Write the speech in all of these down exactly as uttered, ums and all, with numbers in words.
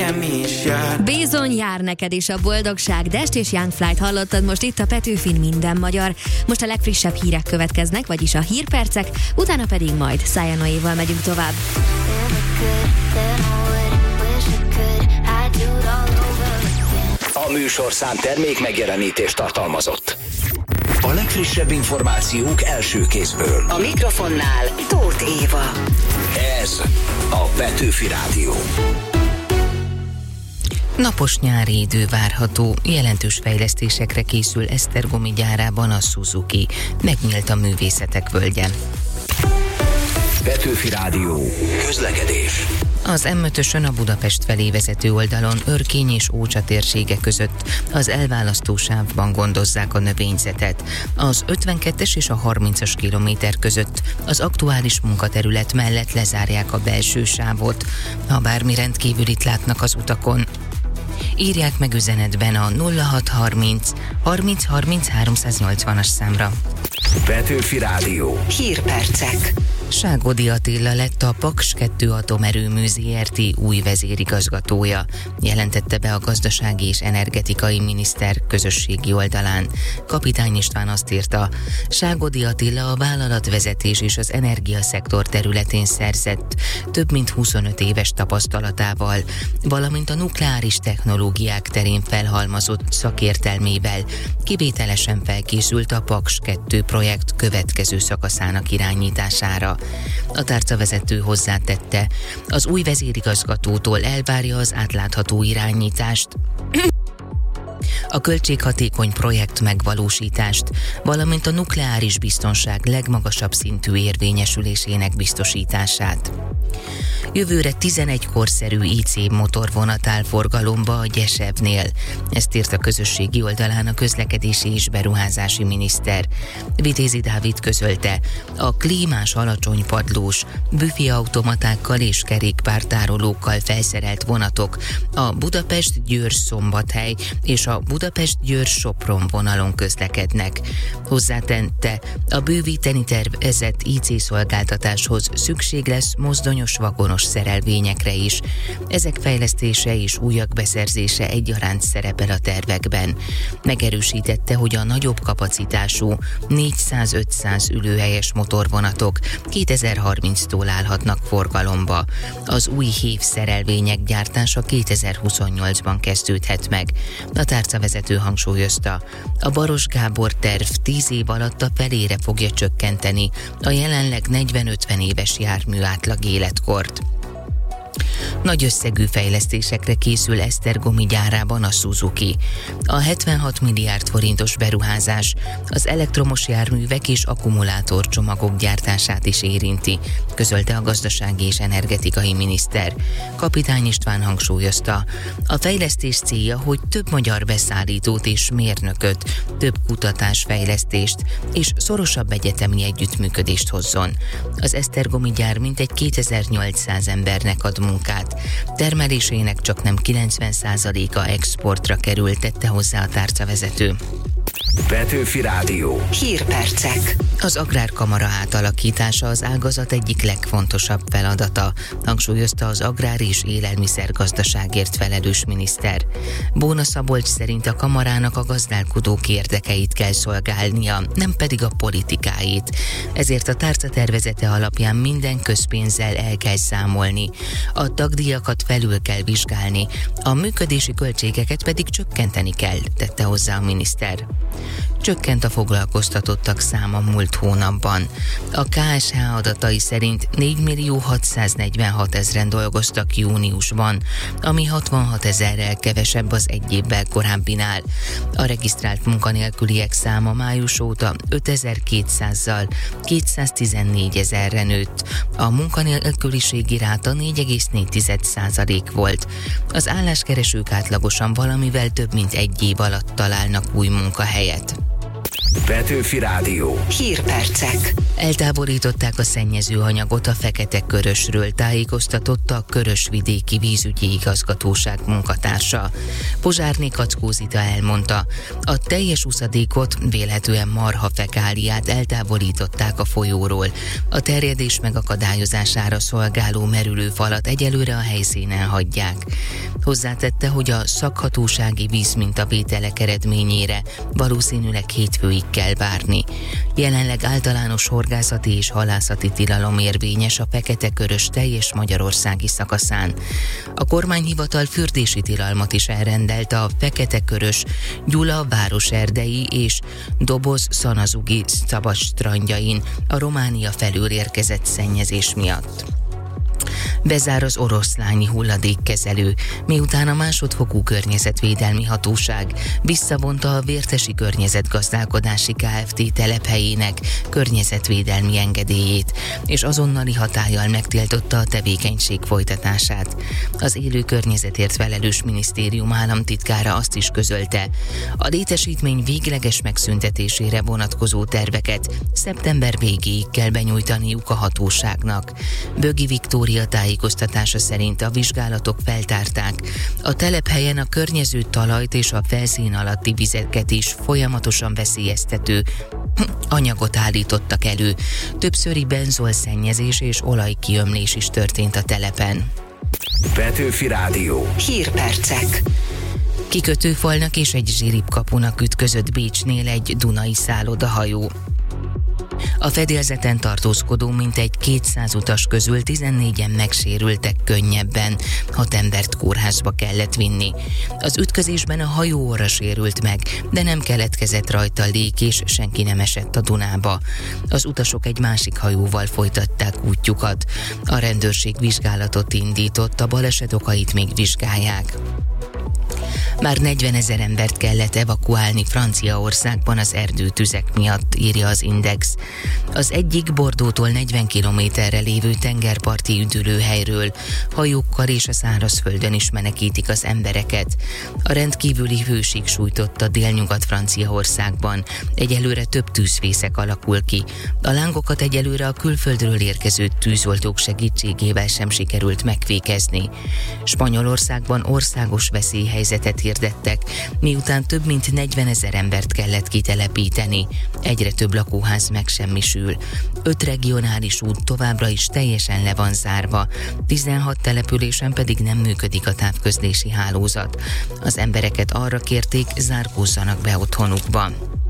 nekem is jár. Bizony jár neked is a boldogság. Dest és Young Flight hallottad most itt a Petőfin Minden Magyar. Most a legfrissebb hírek következnek, vagyis a hírpercek, utána pedig majd Szájanoéval megyünk tovább. A műsorszám termék megjelenítést tartalmazott. A legfrissebb információk első kézből. A mikrofonnál Tóth Éva. Ez a Petőfi Rádió. Napos nyári idő várható, jelentős fejlesztésekre készül Esztergomi gyárában a Suzuki. Megnyílt a művészetek völgye. Petőfi Rádió. Közlekedés. Az em ötösön a Budapest felé vezető oldalon Örkény és Ócsa térsége között az elválasztó sávban gondozzák a növényzetet. Az ötvenkettes és a harmincas kilométer között az aktuális munkaterület mellett lezárják a belső sávot. Ha bármi rendkívülit látnak az utakon, írják meg üzenetben a nulla hat harminc harminc harminc háromszáznyolcvanas számra. Petőfi Rádió. Hírpercek. Ságodi Attila lett a Paks kettő Atomerőmű zé er té új vezérigazgatója, jelentette be a gazdasági és energetikai miniszter közösségi oldalán. Kapitány István azt írta, Ságodi Attila a vállalatvezetés és az energiaszektor területén szerzett több mint huszonöt éves tapasztalatával, valamint a nukleáris technológiák terén felhalmozott szakértelmével kivételesen felkészült a Paks kettő projekt következő szakaszának irányítására. A tárcavezető hozzátette, az új vezérigazgatótól elvárja az átlátható irányítást, a költséghatékony projekt megvalósítást, valamint a nukleáris biztonság legmagasabb szintű érvényesülésének biztosítását. Jövőre tizenegy korszerű í cé motorvonat áll forgalomba a Gyesevnél. Ezt írt a közösségi oldalán a közlekedési és beruházási miniszter. Vitézi Dávid közölte, a klímás alacsony padlós, büféautomatákkal és kerékpártárolókkal felszerelt vonatok a Budapest-Győr-Szombathely és a Budapest-Győr-Sopron vonalon közlekednek. Hozzátette, a bővíteni tervezett í cé szolgáltatáshoz szükség lesz mozdonyos vagonos szerelvényekre is. Ezek fejlesztése és újak beszerzése egyaránt szerepel a tervekben. Megerősítette, hogy a nagyobb kapacitású négyszáz-ötszáz ülőhelyes motorvonatok kétezer-harminctól állhatnak forgalomba. Az új hév szerelvények gyártása kétezer-huszonnyolcban kezdődhet meg. A tárcavezető hangsúlyozta, a Baros Gábor terv tíz év alatt a felére fogja csökkenteni a jelenleg negyven-ötven éves jármű átlag életkort. Nagy összegű fejlesztésekre készül Esztergomi gyárában a Suzuki. A hetvenhat milliárd forintos beruházás az elektromos járművek és akkumulátorcsomagok gyártását is érinti, közölte a gazdasági és energetikai miniszter. Kapitány István hangsúlyozta, a fejlesztés célja, hogy több magyar beszállítót és mérnököt, több kutatásfejlesztést és szorosabb egyetemi együttműködést hozzon. Az esztergomi gyár mintegy kétezer-nyolcszáz embernek ad munkát. Termelésének csak nem kilencven százaléka exportra került, tette hozzá a tárcavezető. Petőfi Rádió. Hírpercek. Az Agrárkamara átalakítása az ágazat egyik legfontosabb feladata, hangsúlyozta az agrár és élelmiszergazdaságért felelős miniszter. Bóna Szabolcs szerint a kamarának a gazdálkodók érdekeit kell szolgálnia, nem pedig a politikáit. Ezért a tárca tervezete alapján minden közpénzzel el kell számolni. A tagdíjakat felül kell vizsgálni, a működési költségeket pedig csökkenteni kell, tette hozzá a miniszter. Csökkent a foglalkoztatottak száma múlt hónapban. A ká es há adatai szerint négymillió hatszáznegyvenhat ezren dolgoztak júniusban, ami hatvanhat ezerrel kevesebb az egy évvel korábbinál. A regisztrált munkanélküliek száma május óta ötezer-kétszázzal kétszáztizennégy ezerre nőtt. A munkanélküliségi ráta négy egész négy százalék volt. Az álláskeresők átlagosan valamivel több mint egy év alatt találnak új munkahelyet. Petőfi Rádió. Hírpercek. Eltávolították a szennyező anyagot a Fekete-Körösről, tájékoztatott a Körösvidéki Vízügyi Igazgatóság munkatársa. Pozsárné Kackó Zita elmondta, a teljes uszadékot, vélhetően marha fekáliát eltávolították a folyóról. A terjedés megakadályozására szolgáló merülőfalat egyelőre a helyszínen hagyják. Hozzátette, hogy a szakhatósági vízmintavételek eredményére valószínűleg hétfőig kell várni. Jelenleg általános horgászati és halászati tilalom érvényes a Fekete-Körös teljes magyarországi szakaszán. A kormányhivatal fürdési tilalmat is elrendelt a Fekete-Körös, Gyula városerdei és Doboz-Szanazugi szabad strandjain a Románia felől érkezett szennyezés miatt. Bezár az oroszlányi hulladékkezelő, miután a másodfokú környezetvédelmi hatóság visszavonta a Vértesi Környezetgazdálkodási Kft. Telephelyének környezetvédelmi engedélyét, és azonnali hatállyal megtiltotta a tevékenység folytatását. Az élő környezetért felelős minisztérium államtitkára azt is közölte, a létesítmény végleges megszüntetésére vonatkozó terveket szeptember végéig kell benyújtaniuk a hatóságnak. Bögi Viktória tájékoztatása szerint a vizsgálatok feltárták, a telephelyen a környező talajt és a felszín alatti vizeket is folyamatosan veszélyeztető anyagot állítottak elő. Többszöri benzolszennyezés és olajkiömlés is történt a telepen. Petőfi Rádió. Hírpercek. Kikötőfalnak és egy zsiripkapunak ütközött Bécsnél egy dunai szállodahajó. A fedélzeten tartózkodó mintegy kétszáz utas közül tizennégyen megsérültek könnyebben, hat embert kórházba kellett vinni. Az ütközésben a hajó orra sérült meg, de nem keletkezett rajta lék és senki nem esett a Dunába. Az utasok egy másik hajóval folytatták útjukat. A rendőrség vizsgálatot indított, a baleset okait még vizsgálják. Már negyvenezer embert kellett evakuálni Franciaországban az erdőtüzek miatt, írja az Index. Az egyik Bordeauxtól negyven kilométerre lévő tengerparti üdülőhelyről hajókkal és a szárazföldön is menekítik az embereket. A rendkívüli hőség sújtotta Délnyugat-Franciaországban. Egyelőre több tűzfészek alakul ki. A lángokat egyelőre a külföldről érkező tűzoltók segítségével sem sikerült megfékezni. Spanyolországban országos veszélyhelyzetet hirdettek, miután több mint negyvenezer embert kellett kitelepíteni. Egyre több lakóház megsemmisül. Öt regionális út továbbra is teljesen le van zárva, tizenhat településen pedig nem működik a távközlési hálózat. Az embereket arra kérték, zárkózzanak be otthonukba.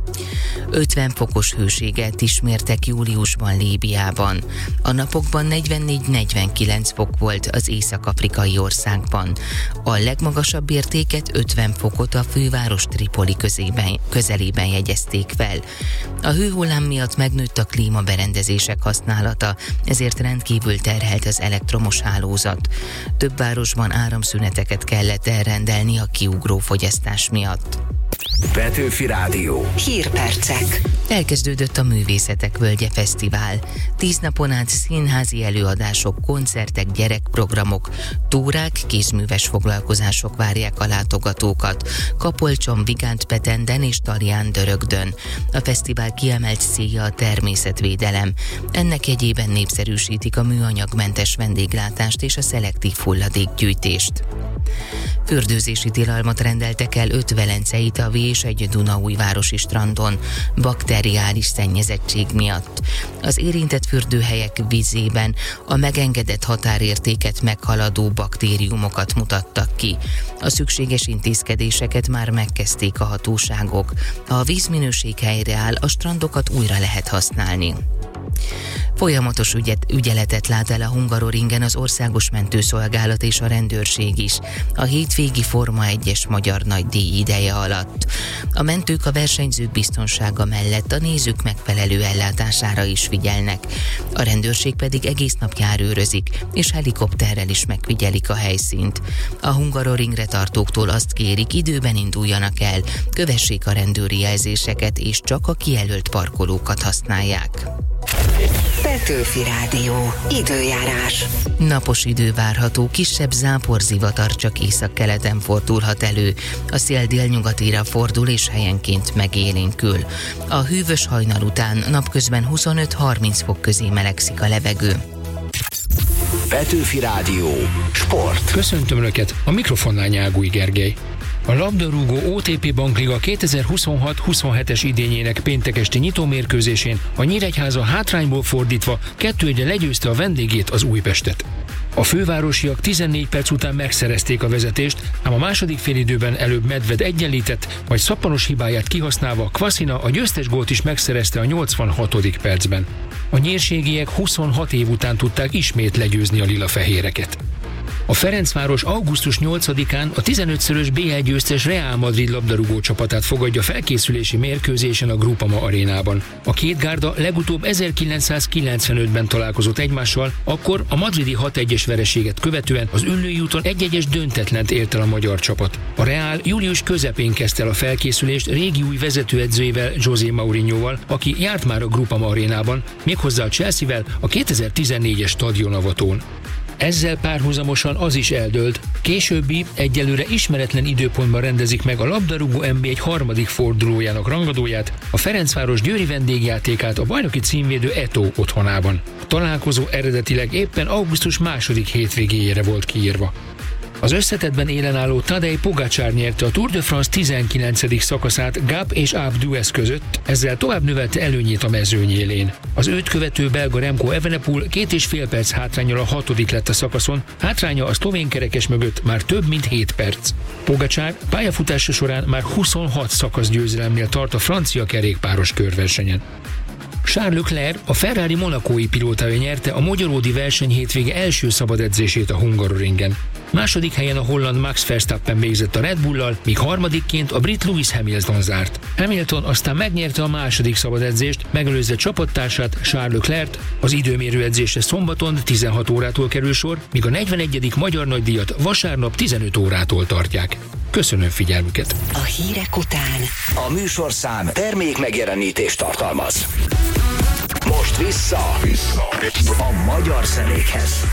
ötven fokos hőséget ismertek júliusban Líbiában. A napokban negyvennégy-negyvenkilenc fok volt az észak-afrikai országban. A legmagasabb értéket ötven fokot a főváros Tripoli közében, közelében jegyezték fel. A hőhullám miatt megnőtt a klímaberendezések használata, ezért rendkívül terhelt az elektromos hálózat. Több városban áramszüneteket kellett elrendelni a kiugró fogyasztás miatt. Petőfi Rádió. Hírpercek. Elkezdődött a Művészetek Völgye Fesztivál. Tíz napon át színházi előadások, koncertek, gyerekprogramok, tórák, kézműves foglalkozások várják a látogatókat. Kapolcson, Vigánt-Petenden és Tarján-Dörögdön. A fesztivál kiemelt célja a természetvédelem. Ennek jegyében népszerűsítik a műanyagmentes vendéglátást és a szelektív hulladékgyűjtést. Fürdőzési tilalmat rendeltek el öt velencei tavi és egy dunaújvárosi strandon bakteriális szennyezettség miatt. Az érintett fürdőhelyek vízében a megengedett határértéket meghaladó baktériumokat mutattak ki. A szükséges intézkedéseket már megkezdték a hatóságok. Ha a vízminőség helyreáll, a strandokat újra lehet használni. Folyamatos ügyet, ügyeletet lát el a Hungaroringen az Országos Mentőszolgálat és a rendőrség is a hétvégi Forma egyes magyar nagydíj ideje alatt. A mentők a versenyzők biztonsága mellett a nézők megfelelő ellátására is figyelnek. A rendőrség pedig egész nap járőrözik, és helikopterrel is megfigyelik a helyszínt. A Hungaroringre tartóktól azt kérik, időben induljanak el, kövessék a rendőri jelzéseket, és csak a kijelölt parkolókat használják. Petőfi Rádió. Időjárás. Napos idő várható, kisebb záporzivatar csak északkeleten fordulhat elő. A szél délnyugatira fordul és helyenként megélénkül. A hűvös hajnal után napközben huszonöt-harminc fok közé melegszik a levegő. Petőfi Rádió. Sport. Köszöntöm Önöket, a mikrofonnál Nyágúj Gergely. A labdarúgó o té pé Bankliga kétezer-huszonhat huszonhetes idényének péntek esti nyitómérkőzésén a Nyíregyháza hátrányból fordítva kettő egyre legyőzte a vendégét, az Újpestet. A fővárosiak tizennégy perc után megszerezték a vezetést, ám a második félidőben előbb Medved egyenlített, majd szappanos hibáját kihasználva Kvaszina a győztes gólt is megszerezte a nyolcvanhatodik percben. A nyírségiek huszonhat év után tudták ismét legyőzni a lilafehéreket. A Ferencváros augusztus nyolcadikán a tizenötszörös bé el győztes Real Madrid labdarúgó csapatát fogadja felkészülési mérkőzésen a Groupama arénában. A két gárda legutóbb ezerkilencszázkilencvenötben találkozott egymással, akkor a madridi hat egyes vereséget követően az Üllői úton egy-egyes döntetlent ért el a magyar csapat. A Real július közepén kezdte el a felkészülést régi új vezetőedzőjével, José Mourinhoval, aki járt már a Groupama arénában, méghozzá a Chelseavel a kétezer-tizennégyes stadionavatón. Ezzel párhuzamosan az is eldőlt, későbbi, egyelőre ismeretlen időpontban rendezik meg a labdarúgó en bé egy harmadik fordulójának rangadóját, a Ferencváros győri vendégjátékát a bajnoki címvédő Eto'o otthonában. A találkozó eredetileg éppen augusztus második hétvégéjére volt kiírva. Az összetettben élenálló Tadej Pogačar nyerte a Tour de France tizenkilencedik szakaszát Gap és Alpe között, ezzel tovább növelte előnyét a mezőny élén. Az őt követő belga Remco Evenepoel két és fél perc hátránnyal a hatodik lett a szakaszon, hátránya a szlovén kerekes mögött már több mint hét perc. Pogačar pályafutása során már huszonhat szakaszgyőzelemnél tart a francia kerékpáros körversenyen. Charles Leclerc, a Ferrari monakói pilótája nyerte a magyaródi verseny hétvége első szabad edzését a Hungaroringen. Második helyen a holland Max Verstappen végzett a Red Bull-lal, míg harmadikként a brit Lewis Hamilton zárt. Hamilton aztán megnyerte a második szabad edzést, megelőzve csapattársát, Charles Leclerc. Az időmérő edzésre szombaton tizenhat órától kerül sor, míg a negyvenegyedik magyar nagydíjat vasárnap tizenöt órától tartják. Köszönöm figyelmüket! A hírek után A műsorszám termék megjelenítést tartalmaz. Most vissza, vissza a magyar zenékhez.